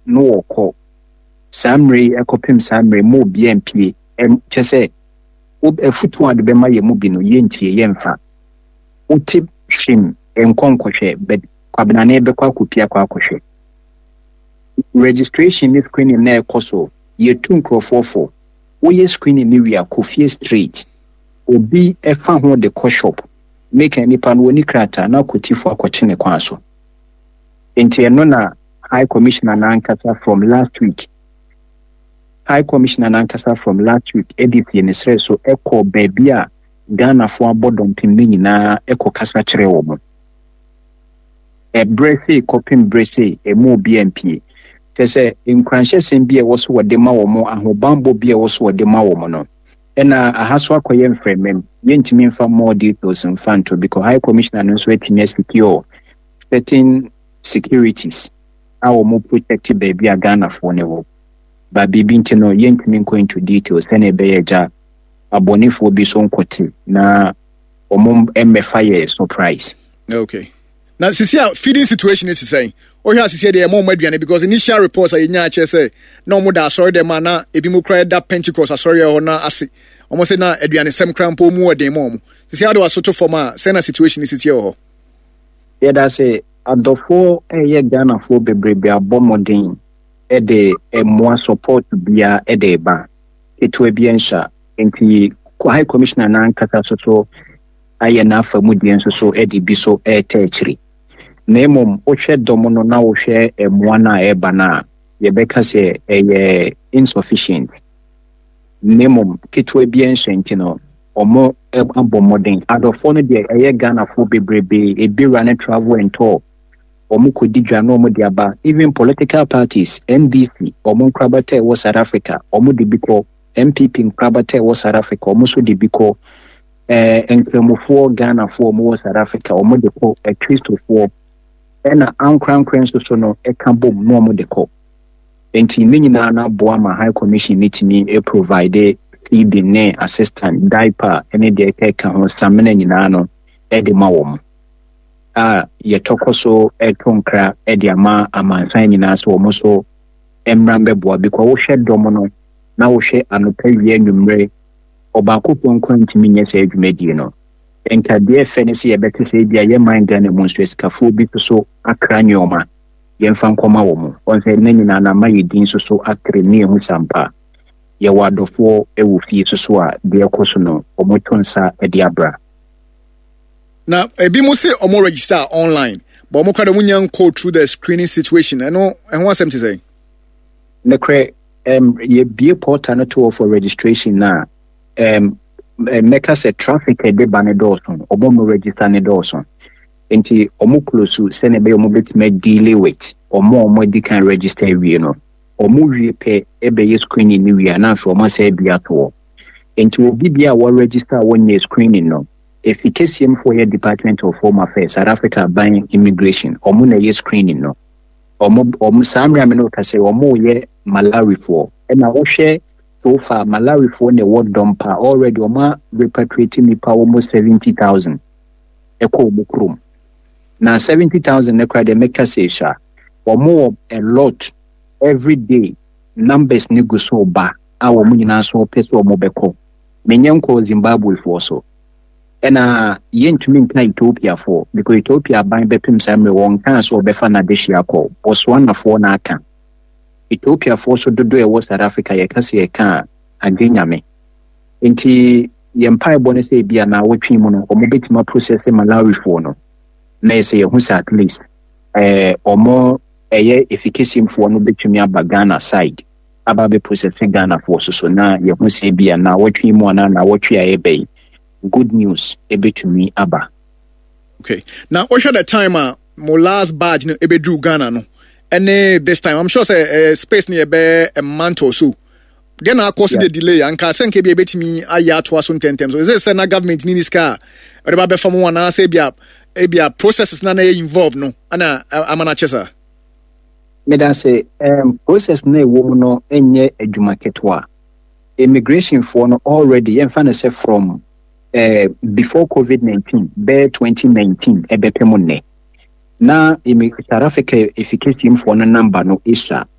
no ko samre ekopem samre mo BMP chese futu ade be ma ye mu bi no yentie yemfa uti shim enkonkohwe but kwabena na ebe kwa kopia kwa akohwe registration ni screening na ekoso ye tu nkrofofo wo ye screening ni wi akofie street obi efa ho de shop make any pan woni krata na kotifo akochene kwanso enti eno na High Commissioner Nankasa from last week edit in Israel so echo baby a Ghana for bodom pimni na echo kasa kire wo mo e brace coping brace e mo BMP tese nkranhye sem bia wo so wode ma wo mo ahobambo bia wo so wode ma wo mo no ena ahaso akoye mfremem yentimi mfa more details mfanto because High Commissioner no so etimi secure certain securities our more protected baby a Ghana for never. But bibi no yentimi go into details ene beja abonifo bi so nkoti na omom fire surprise. Okay. Now sisia feeding situation is saying o hia sisia dey more maduane because initial reports are nya che say no mo da sorry dem na ebi mo cry that Pentecost sorry ho na ase omo say na aduane sem krampo mu odem mo sisia do asoto form a say na situation is here ho. Yeah, that's it. Adofo Ghana for bebrebe abomodin de more support bia de ba eto bia nsha enti High Commissioner Nankasa so ayena famudien so de bi so techri nemom ohwe dom no na ohwe emoa na eba na ye beka se insufficient nemom keto bia nsha enti no omo abomodin adofo no de Ghana for bebrebe ebira na travel and tour omuko digwa no mo diaba even political parties NDC omunkrabate wo South Africa omudibiko MPP nkrabate wo South Africa omuso dibiko enkramofo Ghana fo mo South Africa omudiko Christopher ena ankran so no ekabom no omudiko enti nyina na boama High Commission nitimi provide feeding ne assistant diaper ene de keka ho samene nyina no ede mawom ye tokoso etonkra ediama amansan nyina so omoso emrambe boa because wo hwe dom no na wo hwe anopawie anwumre obako ponkwanti minye se adwumadi no enka de fenesi ye bete se bia ye mind na monstro skafo bi so akra nyoma ye mfa nkoma wo mu onse ne nyina na mayedin so akre ne hu sampa ye wadofo ewo fie so a de ekoso no omotonsa edi abra. Now, ebi mo say omo register online, but omo kwada munyan go through the screening situation. I know, and what's them to say? Nekre, ye be a portal to for registration na. Make us a traffic de bane dawson, omo register ne dawson. Enti omo close to send be omo bit me delay wait, omo di can register we no. Omo we pay ebe ye screening ni we na for omo say be ato. Enti obi bia wa register one year screening no. Efficacy for your Department of Home Affairs, South Africa buying immigration, omo na ye screening no. Omo samra me no kase omo ye Malawi for. And I share so far Malawi for ne work dumper already omo repatriating nipa almost 70,000. Eko mukrum. Na 70,000 ne kwa de make say sha. Omo a lot every day numbers ni go so ba. Awo mu nyina so peso omo beko. Menyenko Zimbabwe for so. Ena yentumi nka Ethiopia for because Ethiopia ban bepim samre won kan so befa na dehia call Botswana for na aka Ethiopia for so dodo e wo South Africa ye kase ye kan agenyame enti ye mpa ebone se bia na wotwi mu no omo betima process Malawi for no na say ye hu at least omo eye efficacy for no betumi aba Ghana side aba be process Ghana for so na ye hu se bia na wotwi mu na wotwi ayebe good news ebe to me aba. Okay. Now what the time my last badge no ebe drew Ghana no. And this time I'm sure say space near be a month or so. Then I cause the delay and can send be ebe to me aya to us 10 times. So is this na government ni this car? Or be from one na say bia processes na involved no. Ana amana chesa. Me da say process na wo no enye adwuma ketwa. Immigration for no already yemfa say from before COVID-19, by 2019, ebe pemonne. Na South Africa efficacy for na number no isha.